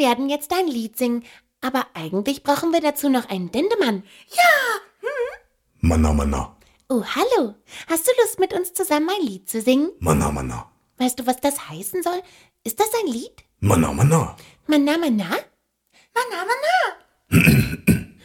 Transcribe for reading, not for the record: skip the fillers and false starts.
werden jetzt ein Lied singen, aber eigentlich brauchen wir dazu noch einen Dendemann. Manna, Manna. Oh, hallo. Hast du Lust, mit uns zusammen ein Lied zu singen? Manna, Manna. Weißt du, was das heißen soll? Ist das ein Lied? Manna, Manna. Manna, manna? Manna, Manna.